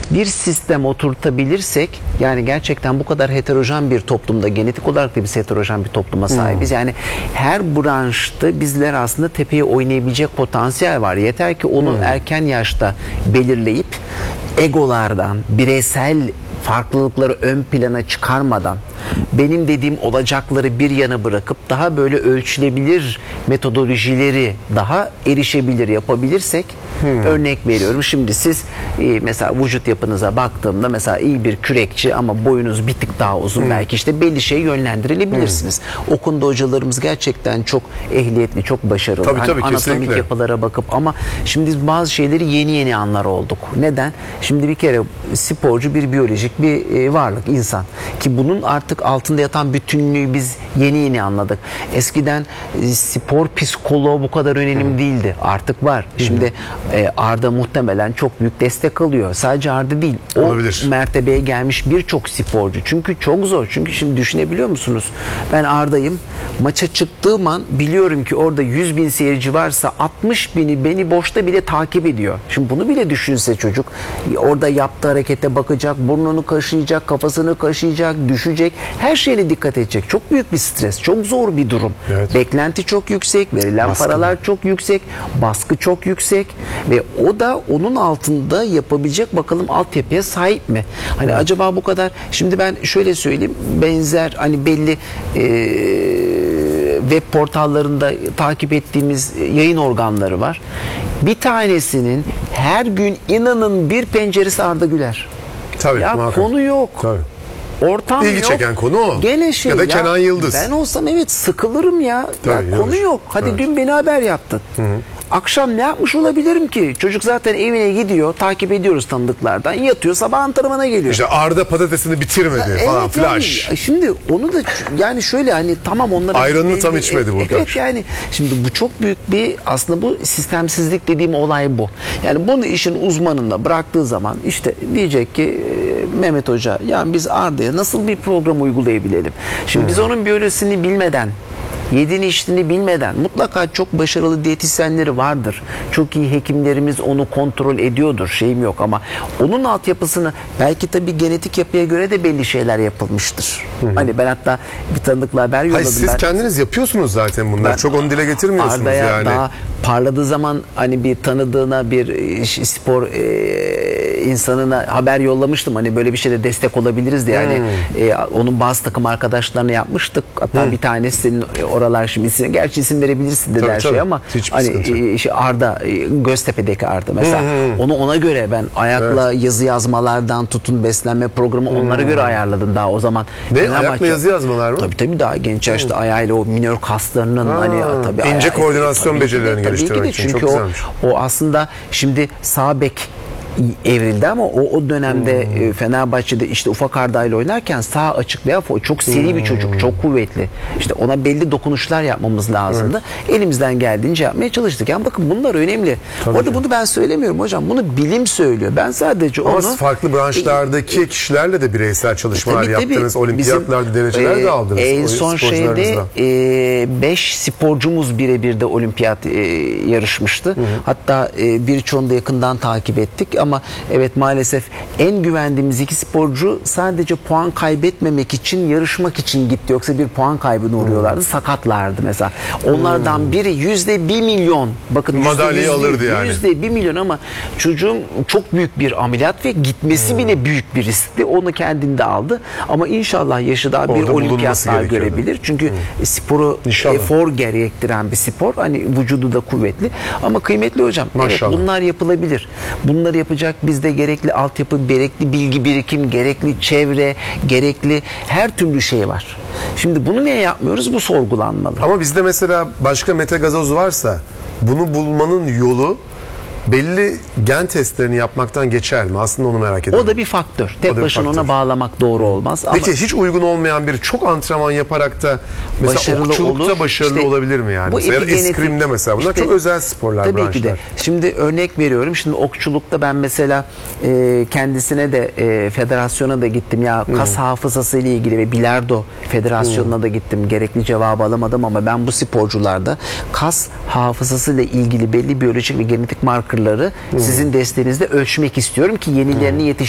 bir sistem oturtabilirsek, yani gerçekten bu kadar heterojen bir toplumda, genetik olarak da biz heterojen bir topluma sahibiz. Yani her branşta bizler aslında tepeye oynayabilecek potansiyel var. Yeter ki onu erken yaşta belirleyip egolardan, bireysel farklılıkları ön plana çıkarmadan, benim dediğim olacakları bir yana bırakıp daha böyle ölçülebilir metodolojileri daha erişebilir yapabilirsek, örnek veriyorum. Şimdi siz mesela vücut yapınıza baktığımda mesela iyi bir kürekçi ama boyunuz bir tık daha uzun, belki işte belli şeye yönlendirilebilirsiniz. O konuda hocalarımız gerçekten çok ehliyetli, çok başarılı. Tabii, anatomik kesinlikle. yapılara bakıp, ama şimdi biz bazı şeyleri yeni anlar olduk. Neden? Şimdi bir kere sporcu bir biyolojik bir varlık, insan. Ki bunun artık altında yatan bütünlüğü biz yeni anladık. Eskiden spor psikoloğu bu kadar önemli değildi. Artık var. Şimdi Arda muhtemelen çok büyük destek alıyor. Sadece Arda değil. O Olabilir. mertebeye gelmiş birçok sporcu. Çünkü çok zor. Çünkü şimdi düşünebiliyor musunuz? Ben Arda'yım. Maça çıktığım an biliyorum ki orada 100.000 seyirci varsa 60.000'i beni boşta bile takip ediyor. Şimdi bunu bile düşünse çocuk. Orada yaptığı harekete bakacak, burnunu kaşıyacak, kafasını kaşıyacak, düşecek. Her şeyine dikkat edecek. Çok büyük bir stres. Çok zor bir durum. Evet. Beklenti çok yüksek. Verilen Baskı. paralar çok yüksek. Baskı çok yüksek. Ve o da onun altında yapabilecek bakalım altyapıya sahip mi? Hani acaba bu kadar, şimdi ben şöyle söyleyeyim, benzer hani belli web portallarında takip ettiğimiz yayın organları var. Bir tanesinin her gün inanın bir penceresi Arda Güler. Tabii, Ya muhakkak. konu yok. Tabii. Ortam İlgi yok. çeken konu o. Gene şey Ya da Kenan Yıldız. Ben olsam evet sıkılırım ya. Tabii, Ya konu yorucu. yok. Hadi Evet. dün beni haber yaptın. Akşam ne yapmış olabilirim ki? Çocuk zaten evine gidiyor. Takip ediyoruz tanıdıklardan. Yatıyor, sabah antrenmana geliyor. İşte Arda patatesini bitirmedi falan, Evet, flash. yani, şimdi onu da yani şöyle hani tamam onlara Ayranını tam içmedi burada. Evet, yani şimdi bu çok büyük bir, aslında bu sistemsizlik dediğim olay bu. Yani bunu işin uzmanına bıraktığı zaman işte diyecek ki Mehmet Hoca, yani biz Arda'ya nasıl bir program uygulayabilelim? Şimdi biz onun biyolojisini bilmeden, yediğini içtiğini bilmeden, mutlaka çok başarılı diyetisyenleri vardır. Çok iyi hekimlerimiz onu kontrol ediyordur. Şeyim yok, ama onun altyapısını belki tabii genetik yapıya göre de belli şeyler yapılmıştır. Hani ben hatta bir tanıdıkla haber yolladım. Hayır, siz kendiniz yapıyorsunuz zaten bunları. Çok onu dile getirmiyorsunuz Arda'ya yani. daha parladığı zaman hani bir tanıdığına, bir spor insanına haber yollamıştım. Hani böyle bir şeyde destek olabiliriz diye. Yani onun bazı takım arkadaşlarına yapmıştık. Hatta bir tanesi senin oralar, şimdi isim, gerçi isim verebilirsin de her şey, ama hiçbir hani sıkıntı yok. Arda, Göztepe'deki Arda mesela. Onu ona göre ben ayakla yazı yazmalardan tutun beslenme programı onlara göre ayarladım daha o zaman. Ne? Fenerbahçe- Ayakla yazı yazmalar mı? Tabii daha genç yaşta ayağıyla o minör kaslarının hani tabii İnce koordinasyon tabii ki de, becerilerini tabii ki de. geliştirmek için. Çünkü Çok güzelmiş. o aslında şimdi sağ bek evrildi, ama o dönemde Fenerbahçe'de işte Ufak Arda ile oynarken sağ açık veya çok seri bir çocuk, çok kuvvetli. İşte ona belli dokunuşlar yapmamız lazımdı. Elimizden geldiğince yapmaya çalıştık. Yani bakın bunlar önemli. Orada bunu ben söylemiyorum hocam. Bunu bilim söylüyor. Ben sadece Ama onu siz farklı branşlardaki kişilerle de bireysel çalışmalar yaptınız. Olimpiyatlarda dereceler de aldınız. En son şeyde 5 sporcumuz birebir de olimpiyat yarışmıştı. Hatta birçoğunu da yakından takip ettik, ama evet maalesef en güvendiğimiz 2 sporcu sadece puan kaybetmemek için, yarışmak için gitti. Yoksa bir puan kaybına uğruyorlardı. Sakatlardı mesela. Onlardan biri %1 milyon. Bakın Madalyayı alırdı yani. %1 milyon, ama çocuğun çok büyük bir ameliyat ve gitmesi bile büyük bir riskti. Onu kendinde aldı. Ama inşallah yaşı daha bir Orada olimpiyat bulunması daha gerekiyordu. görebilir. Çünkü sporu İnşallah. efor gerektiren bir spor. Hani vücudu da kuvvetli. Ama kıymetli hocam, Maşallah. evet bunlar yapılabilir. Bunları yapacak bizde gerekli altyapı, gerekli bilgi birikim, gerekli çevre, gerekli her türlü şey var. Şimdi bunu niye yapmıyoruz? Bu sorgulanmalı. Ama bizde mesela başka metagazoz varsa bunu bulmanın yolu belli gen testlerini yapmaktan geçer mi? Aslında onu merak ediyorum. O da bir faktör. Tek O da bir başına faktör. ona bağlamak doğru olmaz. Ama Peki hiç uygun olmayan biri çok antrenman yaparak da mesela başarılı okçulukta olur. başarılı İşte olabilir mi yani? bu Mesela ya da epigenetik. eskrimde mesela. Bunlar İşte çok özel sporlar, tabii branşlar. ki de. Şimdi örnek veriyorum. Şimdi okçulukta ben mesela kendisine de federasyona da gittim. Ya kas hafızası ile ilgili ve bilardo federasyonuna da gittim. Gerekli cevabı alamadım, ama ben bu sporcularda kas hafızası ile ilgili belli biyolojik ve genetik markerları sizin desteğinizle ölçmek istiyorum ki yenilerini